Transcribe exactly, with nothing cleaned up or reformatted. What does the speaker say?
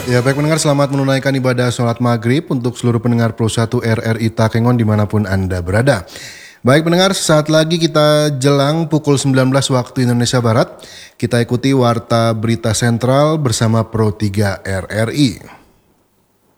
Ya, baik pendengar, selamat menunaikan ibadah sholat maghrib untuk seluruh pendengar Pro satu R R I Takengon dimanapun Anda berada. Baik pendengar, saat lagi kita jelang pukul sembilan belas waktu Indonesia Barat, kita ikuti Warta Berita Sentral bersama Pro tiga R R I.